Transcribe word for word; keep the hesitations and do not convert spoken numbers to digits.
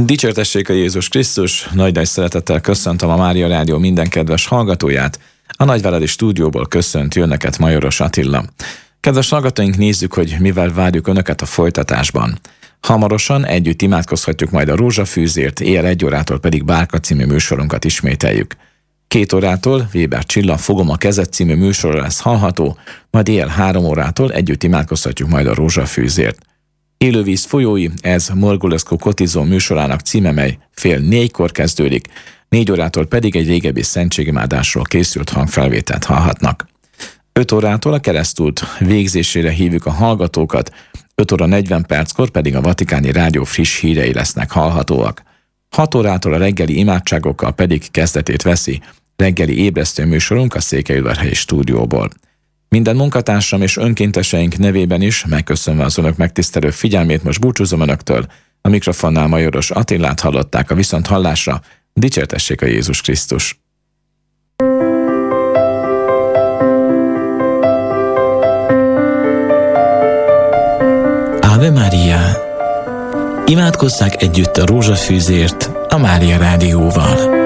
Dicsértessék a Jézus Krisztus, nagy-nagy szeretettel köszöntöm a Mária Rádió minden kedves hallgatóját. A Nagyváradi stúdióból köszönt Önöket Majoros Attila. Kedves hallgatóink, nézzük, hogy mivel várjuk Önöket a folytatásban. Hamarosan együtt imádkozhatjuk majd a Rózsafűzért, éjjel egy órától pedig Bárka című műsorunkat ismételjük. Két órától Weber Csilla Fogom a kezed című műsorra lesz hallható, majd éjjel három órától együtt imádkozhatjuk majd a Rózsafűzért. Élővíz folyói, ez Morgulescu Kotizó műsorának címe, mely fél négykor kezdődik, négy órától pedig egy régebbi szentségimádásról készült hangfelvételt hallhatnak. öt órától a keresztút végzésére hívjuk a hallgatókat, öt óra negyven perckor pedig a Vatikáni Rádió friss hírei lesznek hallhatóak. hat órától a reggeli imádságokkal pedig kezdetét veszi reggeli ébresztő műsorunk a Székelyudvarhelyi stúdióból. Minden munkatársam és önkénteseink nevében is megköszönve az Önök megtisztelő figyelmét most búcsúzom Önöktől. A mikrofonnál Majoros Attilát hallották, a viszonthallásra. Dicsértessék a Jézus Krisztus! Ave Maria! Imádkozzák együtt a Rózsafűzért a Mária Rádióval.